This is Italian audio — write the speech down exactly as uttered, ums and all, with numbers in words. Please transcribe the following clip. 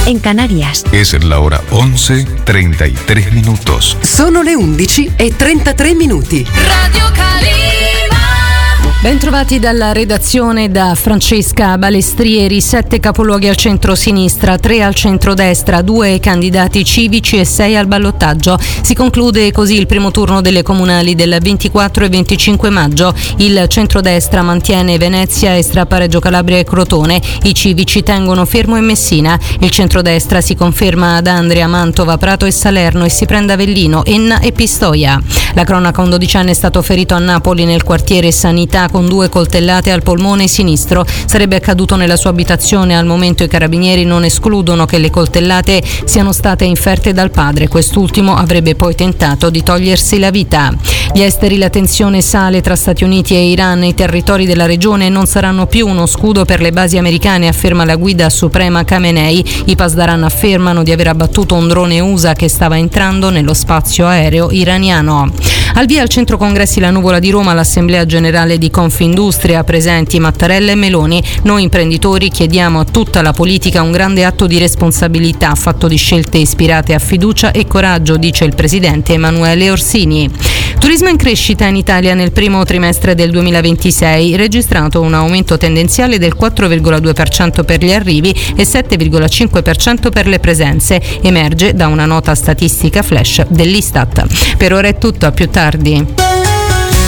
en Canarias. Es la hora once treinta y tres minutos. Sono le undici e trentatré minuti. Radio Calima. Bentrovati dalla redazione da Francesca Balestrieri. Sette capoluoghi al centro-sinistra, tre al centro-destra, due candidati civici e sei al ballottaggio. Si conclude così il primo turno delle comunali del ventiquattro e venticinque maggio. Il centro-destra mantiene Venezia, Estra, Reggio Calabria e Crotone. I civici tengono Fermo e Messina. Il centro-destra si conferma ad Andria, Mantova, Prato e Salerno e si prende Avellino, Enna e Pistoia. La cronaca: un dodicenne è stato ferito a Napoli nel quartiere Sanità con due coltellate al polmone sinistro. Sarebbe accaduto nella sua abitazione. Al momento i carabinieri non escludono che le coltellate siano state inferte dal padre. Quest'ultimo avrebbe poi tentato di togliersi la vita. Gli esteri: la tensione sale tra Stati Uniti e Iran. I territori della regione non saranno più uno scudo per le basi americane, afferma la guida suprema Khamenei. I Pasdaran affermano di aver abbattuto un drone U S A che stava entrando nello spazio aereo iraniano. Al via al centro congressi La Nuvola di Roma l'assemblea generale di Confindustria, presenti Mattarella e Meloni. Noi imprenditori chiediamo a tutta la politica un grande atto di responsabilità, fatto di scelte ispirate a fiducia e coraggio, dice il presidente Emanuele Orsini. Turismo in crescita in Italia nel primo trimestre del duemilaventisei, registrato un aumento tendenziale del quattro virgola due per cento per gli arrivi e sette virgola cinque per cento per le presenze, emerge da una nota statistica flash dell'Istat. Per ora è tutto, a più tardi.